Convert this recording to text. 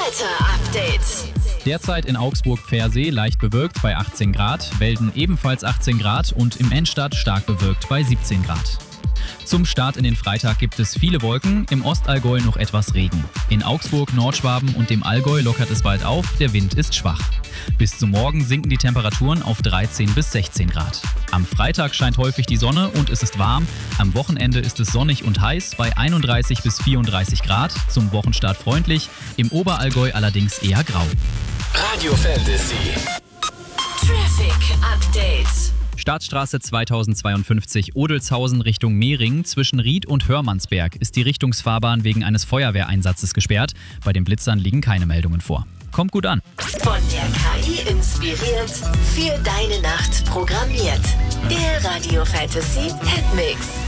Wetter-Update. Derzeit in Augsburg-Pfersee leicht bewölkt bei 18 Grad, Welden ebenfalls 18 Grad und im Ennstadt stark bewölkt bei 17 Grad. Zum Start in den Freitag gibt es viele Wolken, im Ostallgäu noch etwas Regen. In Augsburg, Nordschwaben und dem Allgäu lockert es bald auf, der Wind ist schwach. Bis zum Morgen sinken die Temperaturen auf 13 bis 16 Grad. Am Freitag scheint häufig die Sonne und es ist warm. Am Wochenende ist es sonnig und heiß bei 31 bis 34 Grad, zum Wochenstart freundlich, im Oberallgäu allerdings eher grau. Radio Fantasy. Traffic Update. Staatsstraße 2052 Odelshausen Richtung Mehring. Zwischen Ried und Hörmannsberg ist die Richtungsfahrbahn wegen eines Feuerwehreinsatzes gesperrt. Bei den Blitzern liegen keine Meldungen vor. Kommt gut an. Von der KI inspiriert, für deine Nacht programmiert. Der Radio Fantasy Hitmix.